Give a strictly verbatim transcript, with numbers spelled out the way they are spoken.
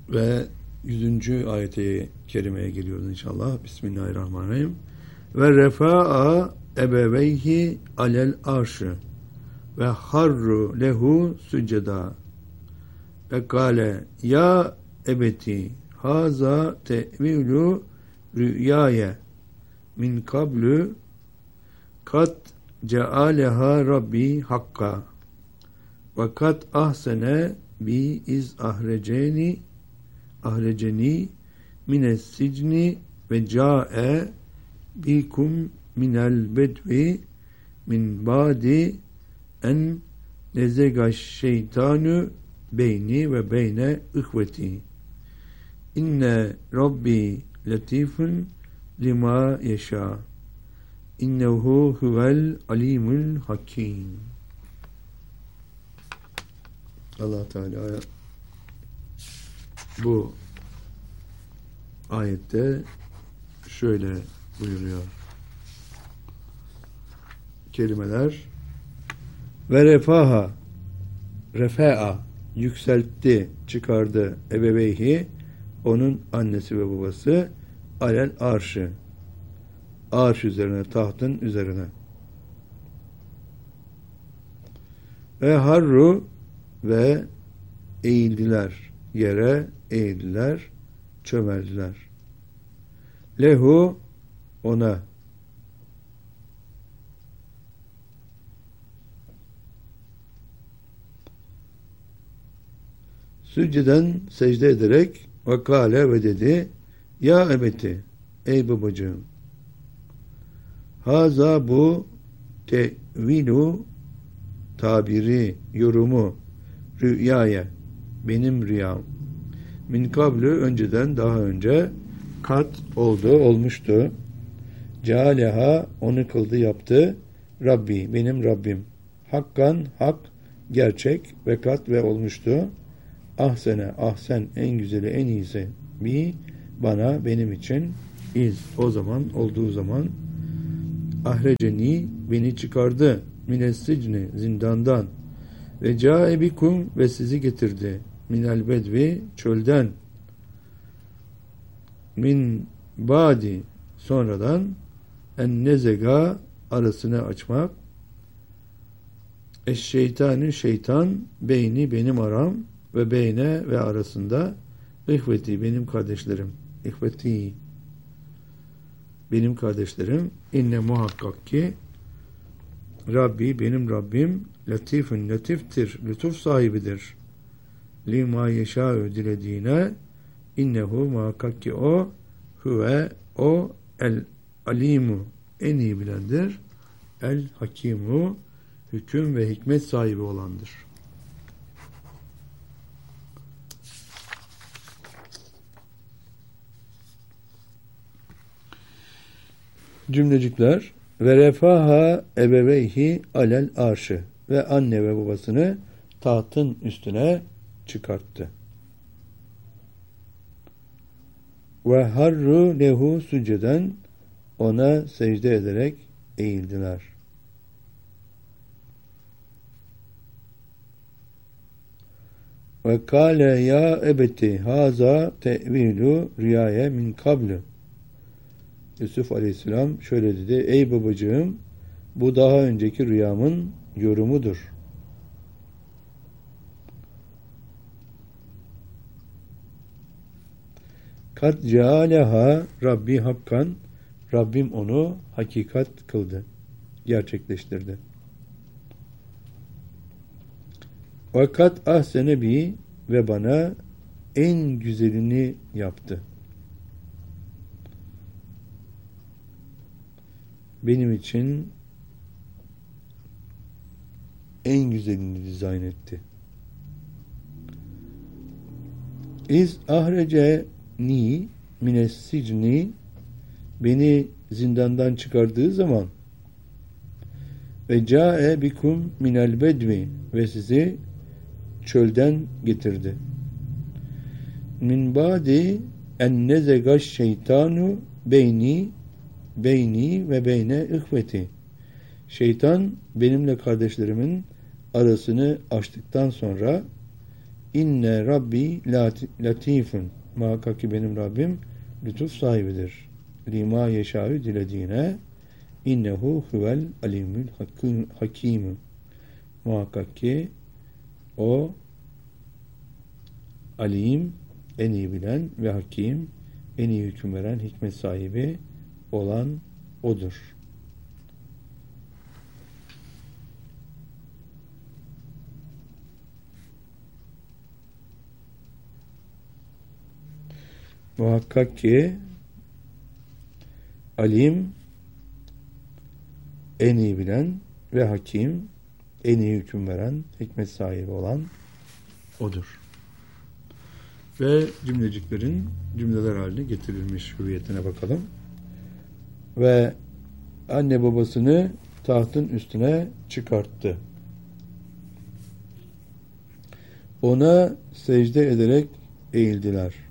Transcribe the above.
Ve yüzüncü ayete kerimeye geliyoruz inşallah. Bismillahirrahmanirrahim. Ve refa'a ebeveyhi alel arşı ve harru lehu sücceda ve kâle ya ebeti haza te'vilu rüyaye min kablu kat cealeha rabbi hakka ve kat ahsene bi iz ahreceni ahreceni mines sicni ve ca'e bikum minel bedvi min ba'di en nezegaş şeytanu beyni ve beyne ihveti inne rabbi latifun lima yeşâ innehu huvel alimul hakim. Allah Teala bu ayette şöyle buyuruyor. Kelimeler ve refaha refa'a yükseltti, çıkardı ebeveyhi onun annesi ve babası alel arşı arş üzerine, tahtın üzerine ve harru ve eğildiler, yere eğildiler, çömeldiler. Lehu ona sücceden secde ederek ve kâle ve dedi ya ebeti ey babacığım haza bu tevilu tabiri, yorumu rüyaya benim rüyam min kablu önceden daha önce kat oldu, olmuştu. Cealeha onu kıldı, yaptı. Rabbi benim Rabbim. Hakkan hak, gerçek ve kat ve olmuştu. Ahsene ahsen en güzeli en iyisi bi bana benim için iz o zaman olduğu zaman ahreceni beni çıkardı minessicni zindandan ve cae bikum ve sizi getirdi minel bedvi çölden min badi sonradan en nezega arasını açmak eşşeytanı şeytan beyni benim aram ve beyne ve arasında ihveti benim kardeşlerim ihveti benim kardeşlerim inne muhakkak ki Rabbi benim Rabbim latifun latiftir lütuf sahibidir lima yeşâ'ü dilediğine innehu muhakkak ki o huve o el alimu en iyi bilendir el hakimu hüküm ve hikmet sahibi olandır. Cümlecikler ve refaha ebeveyhi alel arşı ve anne ve babasını tahtın üstüne çıkarttı. Ve harru lehu sücceden ona secde ederek eğildiler. Ve kâle ya ebeti haza te'vilu riyaye min kablu. Yusuf Aleyhisselam şöyle dedi. Ey babacığım bu daha önceki rüyamın yorumudur. Kat cealeha Rabbi hakkan Rabbim onu hakikat kıldı. Gerçekleştirdi. Ve kat ahsene bi ve bana en güzelini yaptı. Benim için en güzelini dizayn etti. İz ahrece ni mines sicni beni zindandan çıkardığı zaman ve cae bikum minel bedvi ve sizi çölden getirdi. Min ba'di en nezegaş şeytanu beyni beyni ve beyne ihveti. Şeytan benimle kardeşlerimin arasını açtıktan sonra İnne Rabbi latifun. Muhakkak ki benim Rabbim lütuf sahibidir. Lima yeşâ'ü dilediğine innehu huvel alimül hakim. Muhakkak ki o alim, en iyi bilen ve hakim, en iyi hüküm veren, hikmet sahibi olan odur. Muhakkak ki alim, en iyi bilen ve hakim, en iyi hüküm veren, hikmet sahibi olan odur. Ve cümleciklerin cümleler haline getirilmiş hüviyetine bakalım. Ve anne babasını tahtın üstüne çıkarttı. Ona secde ederek eğildiler.